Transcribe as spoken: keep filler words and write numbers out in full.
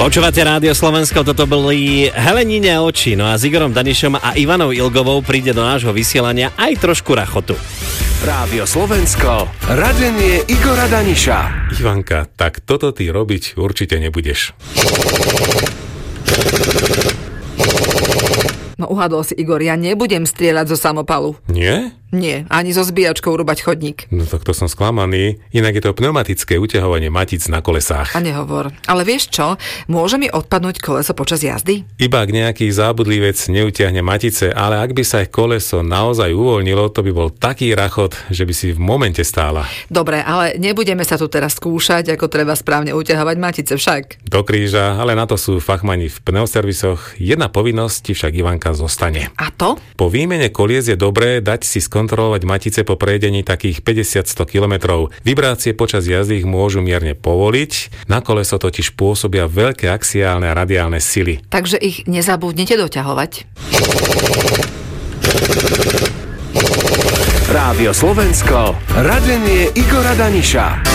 Počúvate Rádio Slovensko, toto boli Helenine oči, no a s Igorom Danišom a Ivanou Ilgovou príde do nášho vysielania aj trošku rachotu. Rádio Slovensko, radenie Igora Daniša. Ivanka, tak toto ty robiť určite nebudeš. No uhadol si, Igor, ja nebudem strieľať zo samopalu. Nie? Nie, ani so zbíjačkou rúbať chodník. No tak to som sklamaný. Inak je to pneumatické uťahovanie matíc na kolesách. A nehovor. Ale vieš čo? Môže mi odpadnúť koleso počas jazdy? Iba ak nejaký zábudlivec neutiahne matice, ale ak by sa ich koleso naozaj uvoľnilo, to by bol taký rachot, že by si v momente stála. Dobre, ale nebudeme sa tu teraz skúšať, ako treba správne uťahovať matice však. Do kríža, ale na to sú fachmani v pneuservisoch. Jedna povinnosť však Ivanka zostane. A to? Po výmene kolies je dobré dať si kontrolovať matice po prejdení takých päťdesiat až sto kilometrov. Vibrácie počas jazdy ich môžu mierne povoliť. Na koleso totiž pôsobia veľké axiálne a radiálne sily. Takže ich nezabudnete doťahovať. Rádio Slovensko, radenie Igora Daniša.